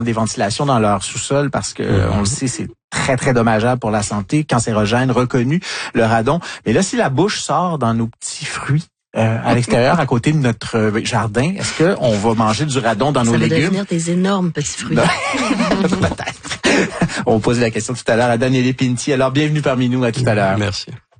des ventilations dans leur sous-sol parce que on le sait, c'est très, très dommageable pour la santé, cancérogène, reconnu, le radon. Mais là, si la bouche sort dans nos petits fruits, à l'extérieur, à côté de notre jardin, est-ce que on va manger du radon dans nos légumes? Ça va devenir des énormes petits fruits. Peut-être. On pose la question tout à l'heure à Daniele Pinti. Alors, bienvenue parmi nous. À tout à l'heure. Merci.